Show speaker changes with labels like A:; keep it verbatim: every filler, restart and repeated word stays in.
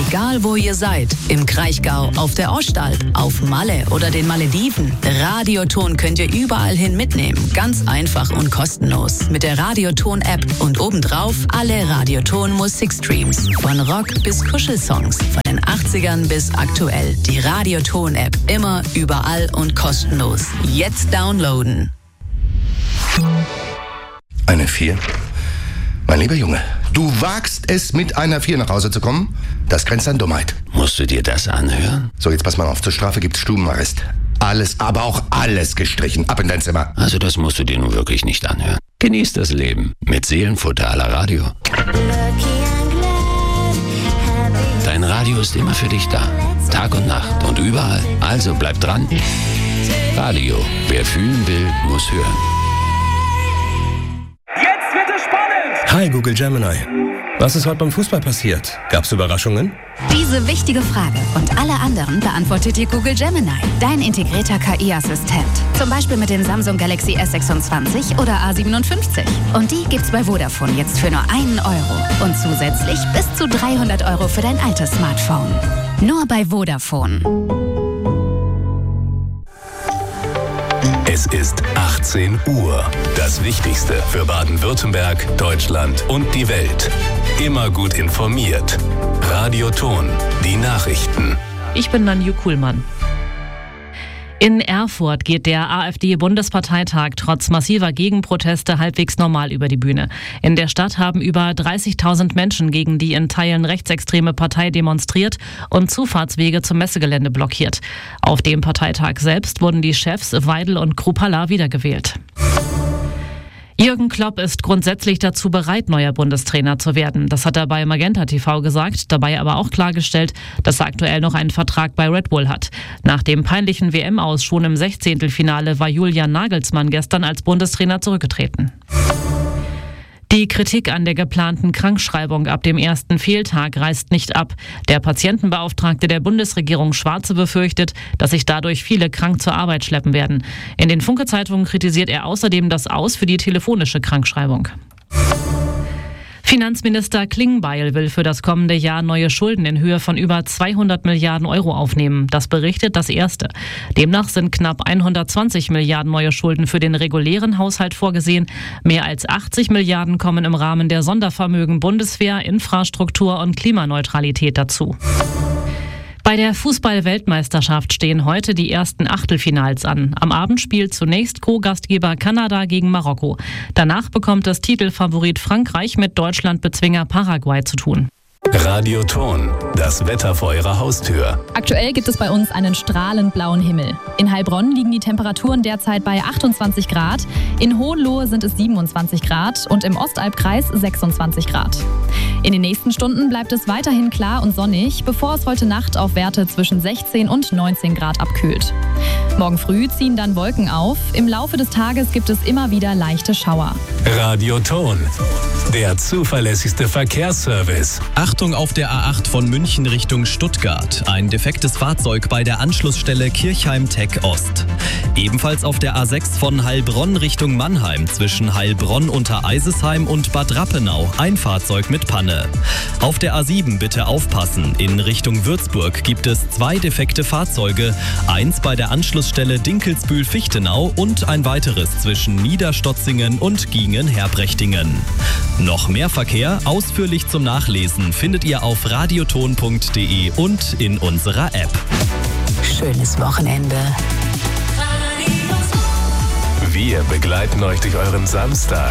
A: Egal wo ihr seid, im Kraichgau, auf der Ostalb, auf Malle oder den Malediven, Radioton könnt ihr überall hin mitnehmen. Ganz einfach und kostenlos. Mit der Radioton-App und obendrauf alle Radioton-Musikstreams. Von Rock bis Kuschelsongs, von den achtzigern bis aktuell. Die Radioton-App, immer, überall und kostenlos. Jetzt downloaden.
B: Eine vier? Mein lieber Junge, du wagst es, mit einer vier nach Hause zu kommen? Das grenzt an Dummheit.
C: Musst du dir das anhören?
B: So, jetzt pass mal auf. Zur Strafe gibt's Stubenarrest. Alles, aber auch alles gestrichen. Ab in dein Zimmer.
C: Also das musst du dir nun wirklich nicht anhören. Genieß das Leben mit Seelenfutter à la Radio. Dein Radio ist immer für dich da. Tag und Nacht und überall. Also bleib dran. Radio. Wer fühlen will, muss hören.
D: Jetzt wird es spannend!
E: Hi Google Gemini. Was ist heute beim Fußball passiert? Gab's Überraschungen?
F: Diese wichtige Frage und alle anderen beantwortet dir Google Gemini, dein integrierter K I-Assistent. Zum Beispiel mit dem Samsung Galaxy S sechsundzwanzig oder A siebenundfünfzig. Und die gibt's bei Vodafone jetzt für nur einen Euro. Und zusätzlich bis zu dreihundert Euro für dein altes Smartphone. Nur bei Vodafone.
G: Es ist achtzehn Uhr. Das Wichtigste für Baden-Württemberg, Deutschland und die Welt. Immer gut informiert. Radioton, die Nachrichten.
H: Ich bin Nanju Kuhlmann. In Erfurt geht der AfD-Bundesparteitag trotz massiver Gegenproteste halbwegs normal über die Bühne. In der Stadt haben über dreißigtausend Menschen gegen die in Teilen rechtsextreme Partei demonstriert und Zufahrtswege zum Messegelände blockiert. Auf dem Parteitag selbst wurden die Chefs Weidel und Kruppalla wiedergewählt. Jürgen Klopp ist grundsätzlich dazu bereit, neuer Bundestrainer zu werden. Das hat er bei Magenta T V gesagt, dabei aber auch klargestellt, dass er aktuell noch einen Vertrag bei Red Bull hat. Nach dem peinlichen W M-Aus schon im Sechzehntelfinale war Julian Nagelsmann gestern als Bundestrainer zurückgetreten. Die Kritik an der geplanten Krankschreibung ab dem ersten Fehltag reißt nicht ab. Der Patientenbeauftragte der Bundesregierung Schwarze befürchtet, dass sich dadurch viele krank zur Arbeit schleppen werden. In den Funke-Zeitungen kritisiert er außerdem das Aus für die telefonische Krankschreibung. Finanzminister Klingbeil will für das kommende Jahr neue Schulden in Höhe von über zweihundert Milliarden Euro aufnehmen. Das berichtet das Erste. Demnach sind knapp hundertzwanzig Milliarden neue Schulden für den regulären Haushalt vorgesehen. Mehr als achtzig Milliarden kommen im Rahmen der Sondervermögen Bundeswehr, Infrastruktur und Klimaneutralität dazu. Bei der Fußball-Weltmeisterschaft stehen heute die ersten Achtelfinals an. Am Abend spielt zunächst Co-Gastgeber Kanada gegen Marokko. Danach bekommt das Titelfavorit Frankreich mit Deutschlandbezwinger Paraguay zu tun.
G: Radioton, das Wetter vor Ihrer Haustür.
I: Aktuell gibt es bei uns einen strahlend blauen Himmel. In Heilbronn liegen die Temperaturen derzeit bei achtundzwanzig Grad, in Hohenlohe sind es siebenundzwanzig Grad und im Ostalbkreis sechsundzwanzig Grad. In den nächsten Stunden bleibt es weiterhin klar und sonnig, bevor es heute Nacht auf Werte zwischen sechzehn und neunzehn Grad abkühlt. Morgen früh ziehen dann Wolken auf. Im Laufe des Tages gibt es immer wieder leichte Schauer.
G: Radioton, der zuverlässigste Verkehrsservice.
J: Achtung auf der A acht von München Richtung Stuttgart. Ein defektes Fahrzeug bei der Anschlussstelle Kirchheim-Tech Ost. Ebenfalls auf der A sechs von Heilbronn Richtung Mannheim zwischen Heilbronn unter Eisesheim und Bad Rappenau. Ein Fahrzeug mit Panne. Auf der A sieben bitte aufpassen. In Richtung Würzburg gibt es zwei defekte Fahrzeuge. Eins bei der Anschlussstelle Dinkelsbühl-Fichtenau und ein weiteres zwischen Niederstotzingen und Giengen-Herbrechtingen. Noch mehr Verkehr ausführlich zum Nachlesen findet ihr auf radioton punkt de und in unserer App.
A: Schönes Wochenende.
G: Wir begleiten euch durch euren Samstag.